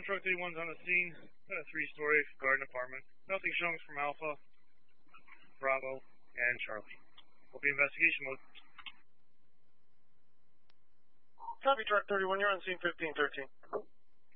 Truck 31's on the scene. Got a 3-story garden apartment. Nothing shown from Alpha, Bravo, and Charlie. Will be investigation mode. Copy, Truck 31. You're on scene 1513.